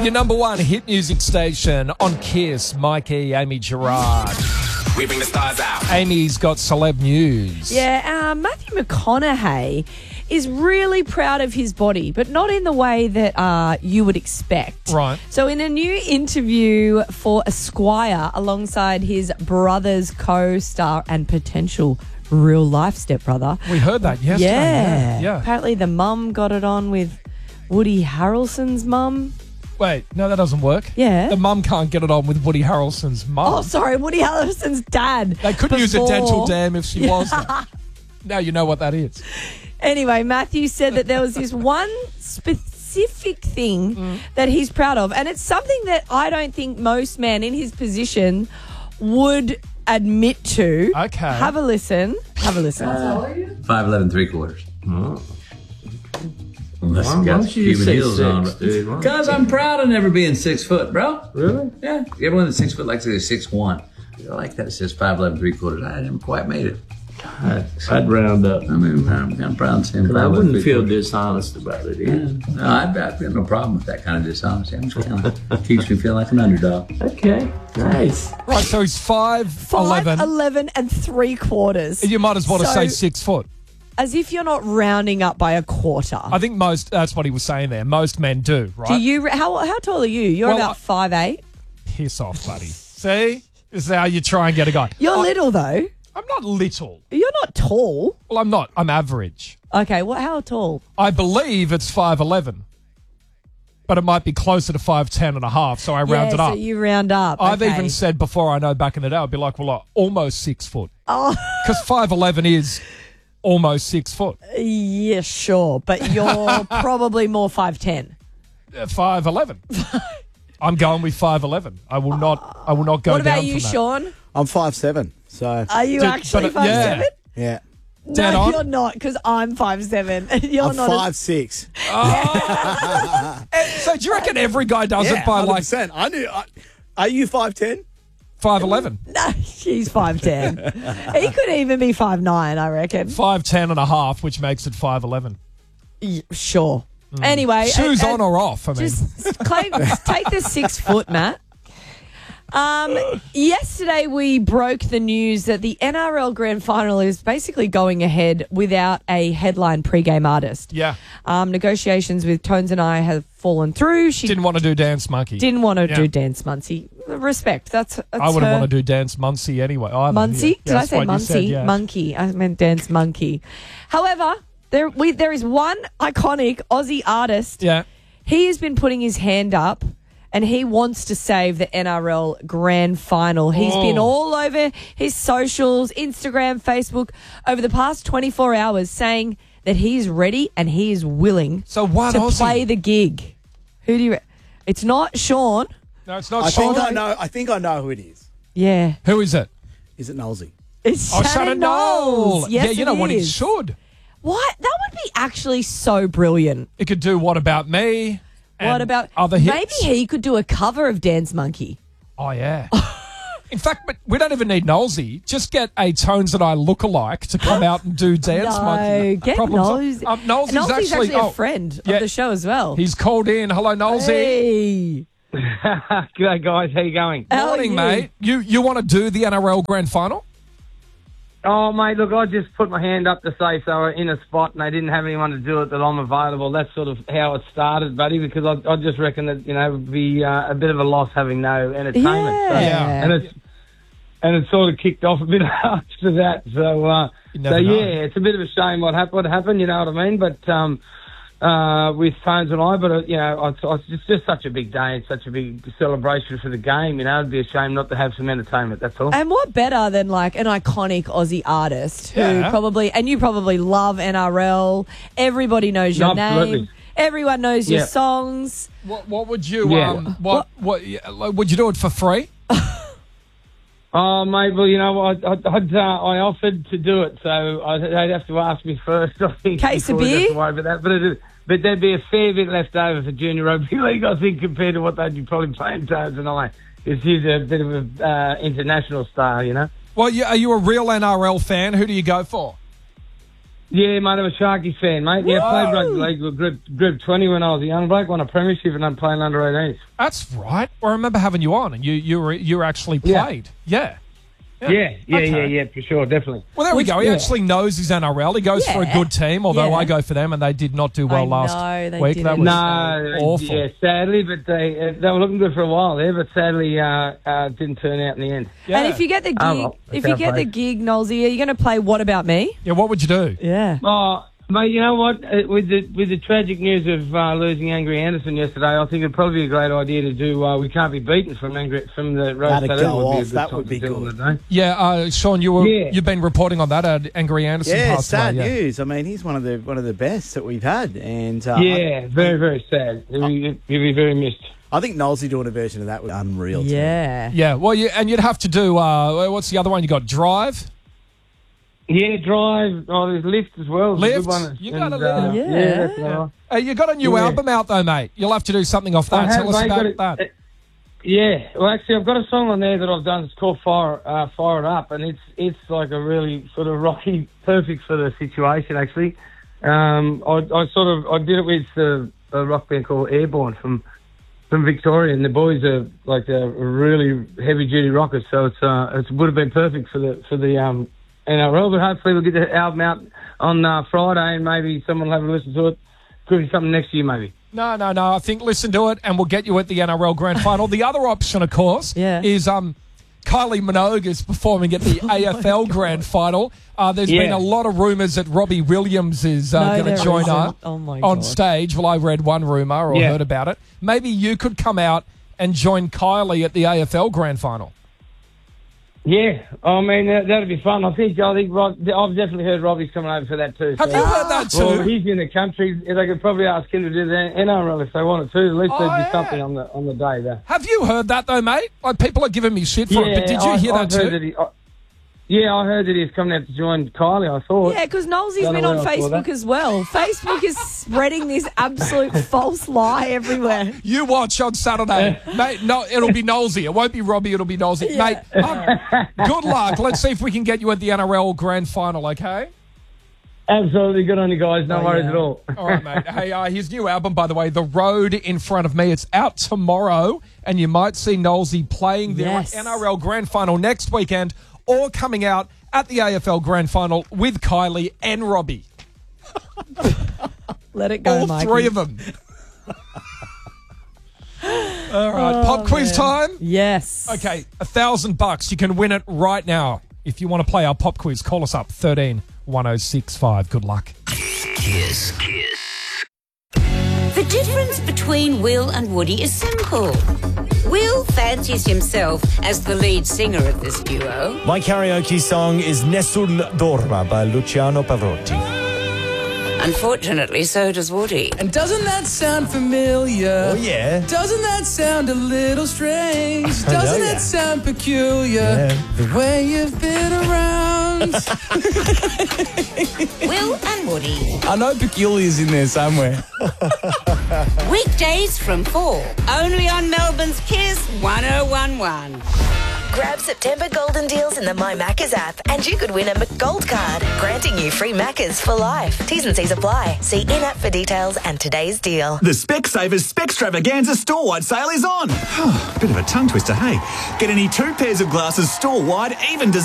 Your number one hit music station on Kiss, Mikey, Amy Gerard. We bring the stars out. Amy's got celeb news. Yeah, Matthew McConaughey is really proud of his body, but not in the way that you would expect. Right. So in a new interview for Esquire alongside his brother's co-star and potential real-life stepbrother. We heard that yesterday. Yeah. Apparently the mum got it on with Woody Harrelson's mum. Wait, no, that doesn't work. Yeah. The mum can't get it on with Woody Harrelson's mum. Oh, sorry, Woody Harrelson's dad. They couldn't use a dental dam if she was there. Now you know what that is. Anyway, Matthew said that there was this one specific thing that he's proud of, and it's something that I don't think most men in his position would admit to. Okay. Have a listen. 5'11" 3/4. Unless Why you got don't you Cuban say heels 6, on. dude? Because I'm proud of never being 6 foot, bro. Really? Yeah. Everyone that's 6 foot likes to say 6'1". I like that it says 5'11" 3/4. I never quite made it. I'd round up. I mean, I'm proud of saying 5'11" I wouldn't feel 3/4. dishonest about it either. No, I've got no problem with that kind of dishonesty. I'm just kind of keeps me feeling like an underdog. Okay, nice. Right, so he's 5'11". 5'11" and 3/4. You might as well So- say 6 foot. As if you're not rounding up by a quarter. I think that's what he was saying there. Most men do, right? Do you? How tall are you? You're Well, about 5'8". Piss off, buddy. See? This is how you try and get a guy. You're little though. I'm not little. You're not tall. Well, I'm not. I'm average. Okay, how tall? I believe it's 5'11". But it might be closer to 5'10 and a half, so I rounded so up. you round up. I've okay. even said before, I know back in the day, I'd be like, well, almost 6 foot. Oh, Because 5'11" is almost 6 foot. yeah, sure, but you're probably more 5'10". 5'11". I'm going with 5'11". I will not go What down about you, from that. Sean? I'm 5'7", so Are you Dude, actually but, yeah. 5'7"? yeah. Dead No, on. you're not, because I'm 5'7". And you're I'm not. 5'6". So do you reckon every guy does Yeah, it by 100%. I knew. Are you 5'10"? 5'11"? No, she's 5'10". He could even be 5'9", I reckon. 5'10 and a half, which makes it 5'11". Sure. Anyway. Shoes on or off? I mean, Just take the 6 foot, Matt. Yesterday we broke the news that the NRL Grand Final is basically going ahead without a headline pre-game artist. yeah. Negotiations with Tones and I have fallen through. She Didn't want to do Dance Monkey. didn't want to Yeah. do Dance Muncie. Respect. That's I wouldn't her. want to do Dance Muncie anyway. Either. Muncie? Yeah. Did I That's say what you Muncie? said, yeah. Monkey. I meant Dance Monkey. However, there is one iconic Aussie artist. Yeah. He has been putting his hand up and he wants to save the NRL Grand Final. He's been all over his socials, Instagram, Facebook, over the past 24 hours saying that he's ready and he is willing So what to Aussie? play the gig. Who do you... It's not Sean. No, it's not I Sean. think I know who it is. Yeah. Who is it? Is it Nolsey? It's Oh, Shannon Shannon Knowles. Knoll. Yes, yeah, you know it what? He is. should. What? That would be actually so brilliant. It could do What About Me? What and about other hits? Maybe he could do a cover of Dance Monkey. Oh, yeah. In fact, but we don't even need Knowlesy. Just get a Tones and I lookalike to come out and do Dance Monkey. No, get Problems- Knowles. Knowlesy's Knowlesy's actually a oh, friend yeah. of the show as well. He's called in. Hello, Knowlesy. Hey. G'day, guys. How you going? How are Morning, you? mate. You want to do the NRL Grand Final? Oh, mate, look, I just put my hand up to say so we're in a spot and they didn't have anyone to do it that I'm available. That's sort of how it started, buddy, because I just reckon that, it would be a bit of a loss having no entertainment. Yeah. So, Yeah. And it sort of kicked off a bit after that. So, You never know. it's a bit of a shame what happened, you know what I mean? But with Tones and I, but, it's just such a big day and such a big celebration for the game, it'd be a shame not to have some entertainment, that's all. And what better than like an iconic Aussie artist who Yeah. you probably love NRL. Everybody knows your Absolutely. name. Everyone knows your Yeah. songs. What would you Yeah. what would you do it for free? Oh, mate, well, I offered to do it, so they'd have to ask me first, I think. Case of before we'd have beer? to worry about that. But there'd be a fair bit left over for Junior Rugby League, I think, compared to what they'd be probably playing Tones and I. He's a bit of an international star, Well, are you a real NRL fan? Who do you go for? Yeah, mate, I'm a Sharkies fan, mate. Yeah, I played rugby league with Group 20 when I was a young bloke, won a premiership, and I'm playing under 18s. That's right. I remember having you on, and you actually played. Yeah. Yeah, for sure, definitely. Well, there we go. He actually knows his NRL. He goes for a good team, although I go for them, and they did not do well last week. That was awful. Yeah, sadly, but they were looking good for a while there, but sadly didn't turn out in the end. Yeah. And if you get the gig, the gig, Nolsey, are you going to play What About Me? Yeah, what would you do? Yeah. Oh, mate, you know what? With the tragic news of losing Angry Anderson yesterday, I think it'd probably be a great idea to do We Can't Be Beaten from the roast. That'd go off. That would be good. Yeah, Sean, you've been reporting on that. Angry Anderson passed away. Sad news. I mean, he's one of the best that we've had, and very, very sad. He'll be very missed. I think Nolsey doing a version of that was unreal. Yeah. Yeah. Well, and you'd have to do what's the other one? You got Drive. Yeah, Drive. Oh, there's Lift as well. Lift? You got a Lift. You got a new album out, though, mate. You'll have to do something off that. Tell us about that. Yeah. Well, actually, I've got a song on there that I've done. It's called Fire It Up, and it's like a really sort of rocky, perfect for the situation, actually. I did it with a rock band called Airborne from Victoria, and the boys are like really heavy-duty rockers, so it would have been perfect for the NRL, but hopefully we'll get the album out on Friday, and maybe someone will have a listen to it. Could be something next year, maybe. No. I think listen to it, and we'll get you at the NRL Grand Final. The other option, of course, is Kylie Minogue is performing at the AFL Grand Final. There's been a lot of rumours that Robbie Williams is going to join her on stage. Well, I read one rumour or heard about it. Maybe you could come out and join Kylie at the AFL Grand Final. Yeah, I mean, that'd be fun. I think I've definitely heard Robbie's coming over for that too. Have you heard that too? Well, he's in the country. They could probably ask him to do the NRL if they wanted to. At least there'd be something on the day there. Have you heard that though, mate? Like, people are giving me shit for it, but did you hear that too? I heard that he's coming out to join Kylie, I thought. Yeah, because Nolsey's been on Facebook as well. Facebook is spreading this absolute false lie everywhere. You watch on Saturday. Mate, no, it'll be Nolsey. It won't be Robbie, it'll be Nolsey. Yeah. Mate, good luck. Let's see if we can get you at the NRL Grand Final, okay? Absolutely. Good on you guys. No worries at all. All right, mate. Hey, his new album, by the way, The Road in Front of Me, it's out tomorrow, and you might see Nolsey playing the NRL Grand Final next weekend, or coming out at the AFL Grand Final with Kylie and Robbie. Let it go, all Mikey. Three of them. All right, pop quiz time? Yes. Okay, $1,000. You can win it right now. If you want to play our pop quiz, call us up, 13 1065. Good luck. Kiss. The difference between Will and Woody is simple. Will fancies himself as the lead singer of this duo. My karaoke song is Nessun Dorma by Luciano Pavarotti. Unfortunately, so does Woody. And doesn't that sound familiar? Oh, yeah. Doesn't that sound a little strange? Doesn't that sound peculiar? The way you've been around. Will and Woody. I know peculiar's in there somewhere. Weekdays from 4. Only on Melbourne's Kiss 1011. Grab September golden deals in the My Maccas app and you could win a McGold card, granting you free Maccas for life. T's and C's apply. See in-app for details and today's deal. The Specsavers Specstravaganza store-wide sale is on. Bit of a tongue twister, hey? Get any 2 pairs of glasses store-wide, even